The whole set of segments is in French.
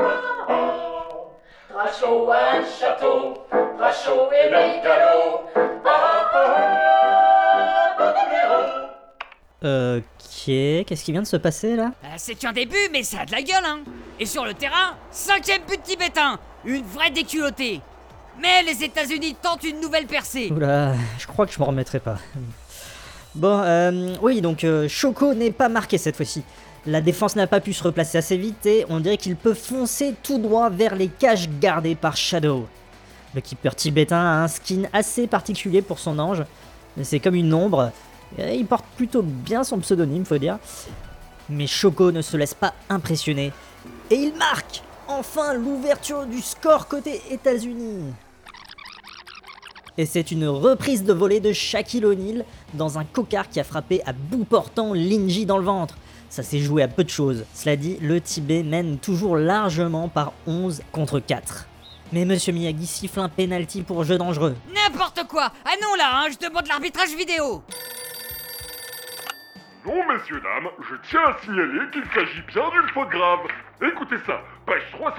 Drachot a un château, Drachot est mégalo. Ok, qu'est-ce qui vient de se passer là? C'est qu'un début, mais ça a de la gueule, hein. Et sur le terrain, 5e but tibétain. Une vraie déculottée. Mais les États-Unis tentent une nouvelle percée. Oula, je crois que je m'en remettrai pas. Bon, oui, donc Choco n'est pas marqué cette fois-ci. La défense n'a pas pu se replacer assez vite et on dirait qu'il peut foncer tout droit vers les cages gardées par Shadow. Le keeper tibétain a un skin assez particulier pour son ange. C'est comme une ombre. Et il porte plutôt bien son pseudonyme, faut dire. Mais Choco ne se laisse pas impressionner. Et il marque enfin l'ouverture du score côté États-Unis. Et c'est une reprise de volée de Shaquille O'Neal dans un cocard qui a frappé à bout portant Linji dans le ventre. Ça s'est joué à peu de choses. Cela dit, le Tibet mène toujours largement par 11 contre 4. Mais Monsieur Miyagi siffle un penalty pour jeu dangereux. N'importe quoi. Ah non là, hein, je demande l'arbitrage vidéo. Non, messieurs, dames, je tiens à signaler qu'il s'agit bien d'une faute grave. Écoutez ça, page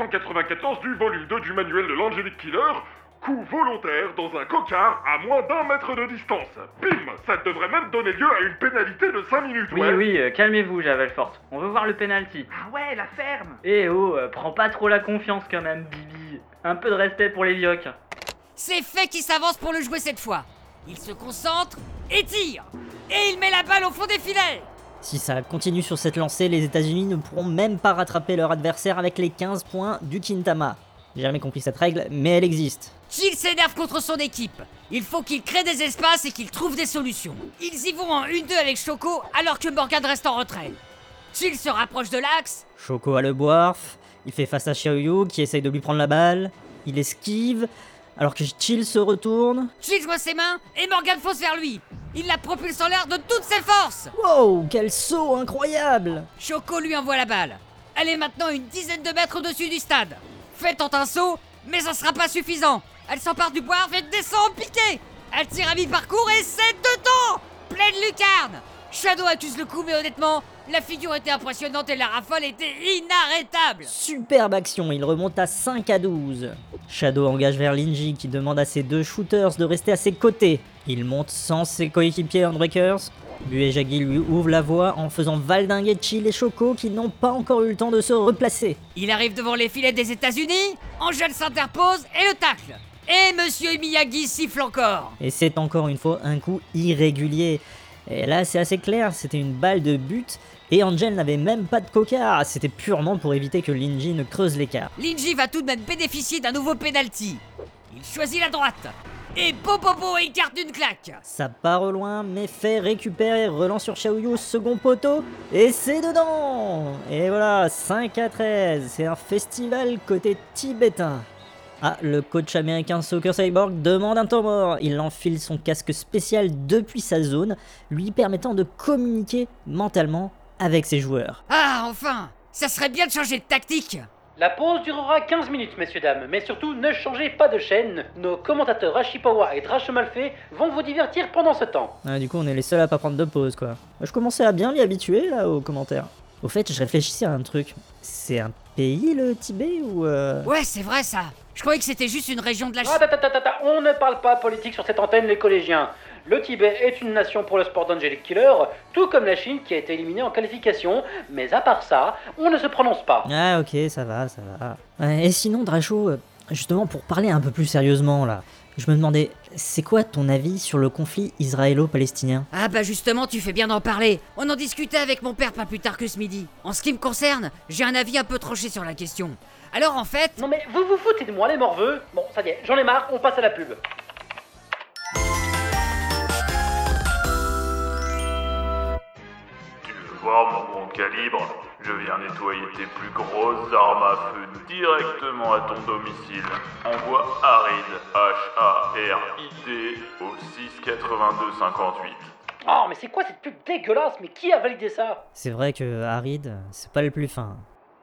394 du volume 2 du manuel de l'Angelic Killer. Coup volontaire dans un cocard à moins d'1 mètre de distance. Bim, ça devrait même donner lieu à une pénalité de 5 minutes, ouais. Oui, calmez-vous, Javel Forte. On veut voir le penalty. Ah ouais, la ferme. Eh oh, prends pas trop la confiance quand même, Bibi. Un peu de respect pour les vioques. C'est fait qui s'avance pour le jouer cette fois. Il se concentre et tire. Et il met la balle au fond des filets. Si ça continue sur cette lancée, les États-Unis ne pourront même pas rattraper leur adversaire avec les 15 points du Kintama. J'ai jamais compris cette règle, mais elle existe. Chill s'énerve contre son équipe. Il faut qu'il crée des espaces et qu'il trouve des solutions. Ils y vont en 1-2 avec Choco alors que Morgan reste en retrait. Chill se rapproche de l'axe. Choco a le boirf, il fait face à Xiaoyu qui essaye de lui prendre la balle, il esquive, alors que Chill se retourne. Chill joint ses mains et Morgan fonce vers lui. Il la propulse en l'air de toutes ses forces. Wow, quel saut incroyable! Choco lui envoie la balle. Elle est maintenant une dizaine de mètres au-dessus du stade. Fait tente un saut, mais ça sera pas suffisant. Elle s'empare du boire et descend en piqué. Elle tire à mi-parcours et c'est dedans. Pleine lucarne. Shadow accuse le coup, mais honnêtement, la figure était impressionnante et la rafale était inarrêtable. Superbe action, il remonte à 5-12. Shadow engage vers Linji qui demande à ses deux shooters de rester à ses côtés. Il monte sans ses coéquipiers Unbreakers. Buejagi lui ouvre la voie en faisant valdinguer Chill et Choco qui n'ont pas encore eu le temps de se replacer. Il arrive devant les filets des États-Unis, Angel s'interpose et le tacle. Et Monsieur Miyagi siffle encore. Et c'est encore une fois un coup irrégulier. Et là c'est assez clair, c'était une balle de but et Angel n'avait même pas de cocard. C'était purement pour éviter que Linji ne creuse l'écart. Linji va tout de même bénéficier d'un nouveau penalty. Il choisit la droite. Et Popopo écarte une claque. Ça part au loin, mais fait récupérer, relance sur Xiaoyu, second poteau, et c'est dedans. Et voilà, 5-13, c'est un festival côté tibétain. Ah, le coach américain Soccer Cyborg demande un temps mort. Il enfile son casque spécial depuis sa zone, lui permettant de communiquer mentalement avec ses joueurs. Ah, enfin, ça serait bien de changer de tactique. La pause durera 15 minutes, messieurs, dames, mais surtout, ne changez pas de chaîne. Nos commentateurs Ashipawa et Drachemalfé vont vous divertir pendant ce temps. Ah, du coup, on est les seuls à pas prendre de pause, quoi. Je commençais à bien m'y habituer, là, aux commentaires. Au fait, je réfléchissais à un truc. C'est un pays, le Tibet, ou Ouais, c'est vrai, ça. Je croyais que c'était juste une région de la Chine. On ne parle pas politique sur cette antenne, les collégiens. Le Tibet est une nation pour le sport d'Angelic Killer, tout comme la Chine qui a été éliminée en qualification, mais à part ça, on ne se prononce pas. Ah, ok, ça va. Et sinon, Dracho, justement, pour parler un peu plus sérieusement, là, je me demandais, c'est quoi ton avis sur le conflit israélo-palestinien? Ah bah justement, tu fais bien d'en parler. On en discutait avec mon père pas plus tard que ce midi. En ce qui me concerne, j'ai un avis un peu tranché sur la question. Alors en fait... Non mais vous vous foutez de moi, les morveux. Bon, ça y est, j'en ai marre, on passe à la pub. Tu veux voir mon calibre? Je viens nettoyer tes plus grosses armes à feu directement à ton domicile. Envoie Harid, H-A-R-I-D, au 68258. Oh, mais c'est quoi cette pub dégueulasse? Mais qui a validé ça? C'est vrai que Harid, c'est pas le plus fin.